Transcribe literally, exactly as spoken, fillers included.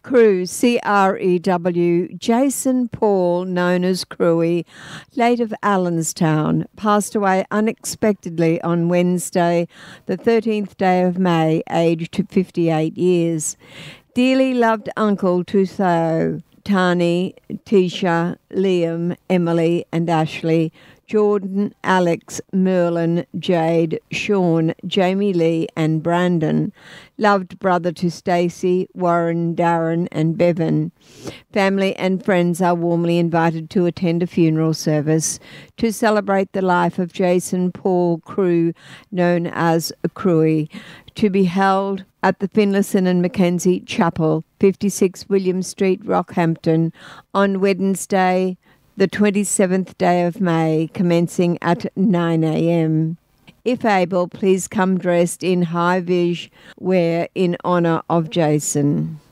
Crew, C R E W, Jason Paul, known as Crewy, late of Allenstown, passed away unexpectedly on Wednesday, the thirteenth day of May, aged fifty-eight years. Dearly loved uncle to Theo, Tani, Tisha, Liam, Emily and Ashley, Jordan, Alex, Merlin, Jade, Sean, Jamie Lee and Brandon. Loved brother to Stacey, Warren, Darren and Bevan. Family and friends are warmly invited to attend a funeral service to celebrate the life of Jason Paul Crew, known as Crewy, to be held at the Finlayson and Mackenzie Chapel, fifty-six William Street, Rockhampton, on Wednesday, the twenty-seventh day of May, commencing at nine a.m. If able, please come dressed in high-vis wear in honour of Jason.